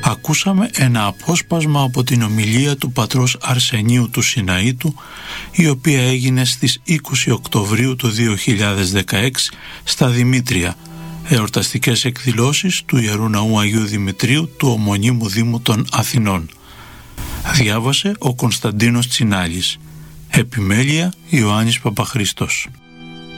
Ακούσαμε ένα απόσπασμα από την ομιλία του πατρός Αρσενίου του Σιναήτου, η οποία έγινε στις 20 Οκτωβρίου του 2016 στα Δημήτρια, εορταστικές εκδηλώσεις του Ιερού Ναού Αγίου Δημητρίου του ομωνύμου Δήμου των Αθηνών. Διάβασε ο Κωνσταντίνος Τσινάλης. Επιμέλεια Ιωάννης Παπαχρήστος.